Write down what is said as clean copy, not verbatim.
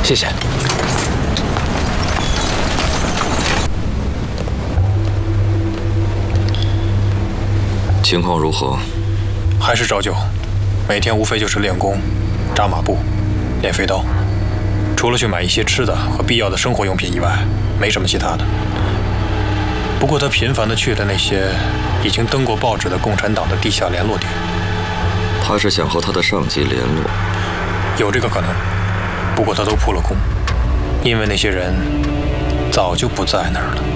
谢谢。 情况如何？ 还是照旧，每天无非就是练功、扎马步、练飞刀，除了去买一些吃的和必要的生活用品以外，没什么其他的。不过他频繁地去了那些已经登过报纸的共产党的地下联络点。 他是想和他的上级联络， 有这个可能，不过他都扑了空，因为那些人早就不在那儿了。